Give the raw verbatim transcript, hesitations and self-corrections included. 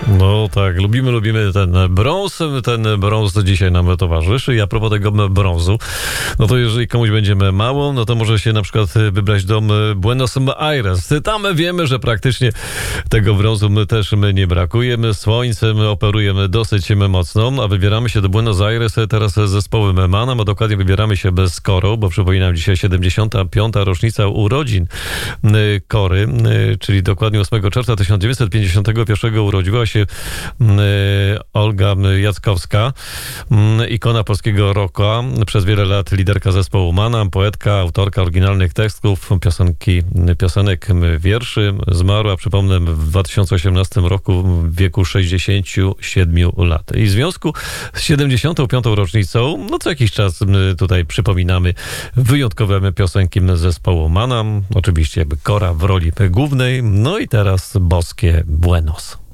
No tak, lubimy, lubimy ten brąz. Ten brąz dzisiaj nam towarzyszy. I a propos tego brązu, no to jeżeli komuś będziemy mało, no to może się na przykład wybrać do Buenos Aires. Tam wiemy, że praktycznie tego brązu my też my nie brakuje. Słońcem operujemy dosyć mocno, a wybieramy się do Buenos Aires teraz z zespołem Manam, a dokładnie wybieramy się bez Koro, bo przypominam, dzisiaj siedemdziesiąta piąta rocznica urodzin Kory, czyli dokładnie ósmego czerwca tysiąc dziewięćset pięćdziesiątego pierwszego urodziła się Olga Jackowska, ikona polskiego rocka, przez wiele lat liderka zespołu Manam, poetka, autorka oryginalnych tekstów, piosenki, piosenek, wierszy. Zmarła, przypomnę, w dwa tysiące osiemnastym roku w wieku sześćdziesięciu siedmiu lat. I w związku z siedemdziesiątą piątą rocznicą, no co jakiś czas tutaj przypominamy wyjątkowe piosenki zespołu Manam. Oczywiście jakby Kora w roli głównej. No i teraz boskie Buenos.